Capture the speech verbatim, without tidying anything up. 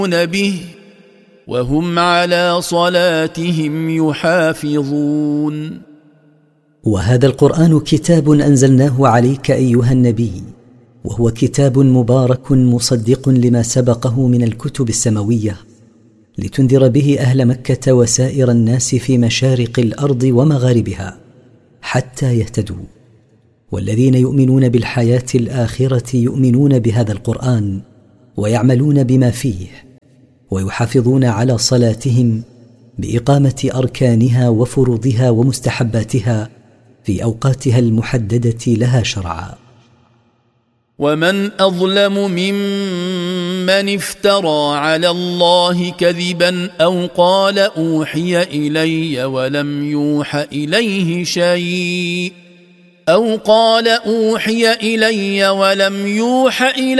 به وهم على صلاتهم يحافظون. وهذا القرآن كتاب أنزلناه عليك أيها النبي، وهو كتاب مبارك مصدق لما سبقه من الكتب السماوية، لتنذر به أهل مكة وسائر الناس في مشارق الأرض ومغاربها حتى يهتدوا. والذين يؤمنون بالحياة الآخرة يؤمنون بهذا القرآن ويعملون بما فيه، ويحافظون على صلاتهم بإقامة أركانها وفروضها ومستحباتها في أوقاتها المحددة لها شرعا. ومن أظلم ممن افترى على الله كذبا أو قال أوحي إلي ولم يوح إليه شيء أو قال أوحي إلي ولم يوح إليه